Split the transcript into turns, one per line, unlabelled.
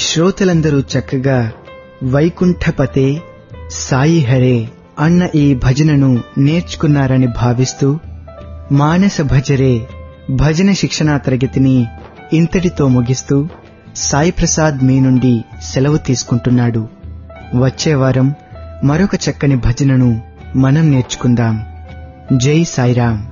శ్రోతలందరూ చక్కగా వైకుంఠపతే సాయి హరే అన్న ఈ భజనను నేర్చుకున్నారని భావిస్తూ మానస భజరే భజన శిక్షణా తరగతిని ఇంతటితో ముగిస్తూ సాయి ప్రసాద్ మీ నుండి సెలవు తీసుకుంటున్నాడు. వచ్చే వారం మరొక చక్కని భజనను మనం నేర్చుకుందాం. జై సాయిరాం.